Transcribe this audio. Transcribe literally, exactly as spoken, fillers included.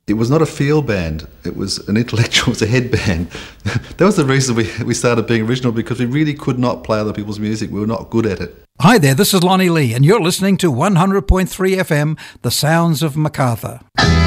It was not a field band, it was an intellectual, it was a head band. That was the reason we, we started being original, because we really could not play other people's music. We were not good at it. Hi there, this is Lonnie Lee, and you're listening to one hundred point three F M, The Sounds of Macarthur.